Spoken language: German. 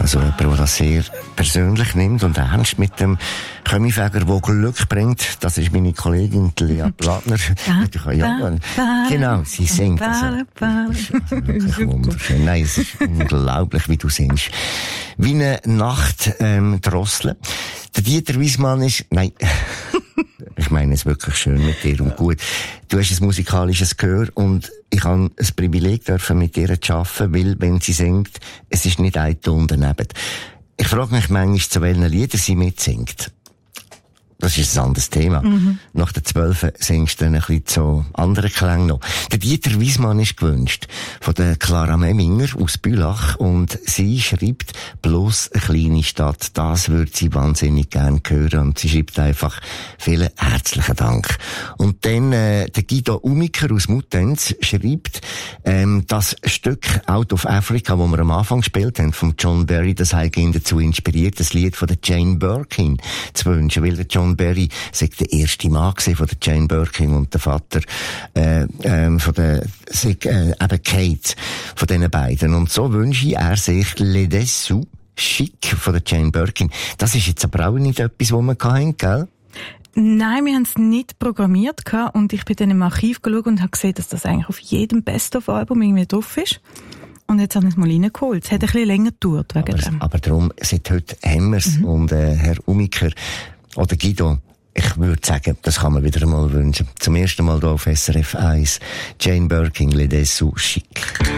Also jemand, der das sehr persönlich nimmt und ernst mit dem Kaminfeger, der Glück bringt. Das ist meine Kollegin Lea Plattner. Genau, sie singt. Also wirklich wunderschön. Nein, es ist unglaublich, wie du singst. Wie eine Nacht drosseln. Der Dieter Wiesmann ist... Nein... Ich meine es wirklich schön mit dir und gut. Du hast ein musikalisches Gehör und ich habe ein Privileg dürfen mit dir zu arbeiten, weil, wenn sie singt, es ist nicht ein Ton daneben. Ich frage mich manchmal, zu welchen Liedern sie mitsingt. Das ist ein anderes Thema. Nach der 12 singst du dann ein bisschen zu anderen Klängen noch. Der Dieter Wiesmann ist gewünscht von der Clara Memminger aus Bülach und sie schreibt, bloß eine kleine Stadt, das würde sie wahnsinnig gern hören und sie schreibt einfach, vielen herzlichen Dank. Und dann der Guido Umiker aus Muttenz schreibt, das Stück Out of Africa, das wir am Anfang gespielt haben, von John Barry, das hat ihn dazu inspiriert, das Lied von der Jane Birkin zu wünschen, weil der John Barry sei der erste Mann von der Jane Birkin und der Vater von der eben Kate, von diesen beiden. Und so wünsche er sich Les Dessous Chic von der Jane Birkin. Das ist jetzt aber auch nicht etwas, was wir hatten, gell? Nein, wir haben es nicht programmiert und ich bin dann im Archiv geschaut und habe gesehen, dass das eigentlich auf jedem Best-of-Album irgendwie drauf ist. Und jetzt haben wir es mal reingeholt. Es hat ein bisschen länger gedauert wegen dem. Aber darum, seit heute haben wir es. Und Herr Umiker oder Guido, ich würde sagen, das kann man wieder einmal wünschen. Zum ersten Mal hier auf SRF 1. Jane Birkin, Les Dessous Chic.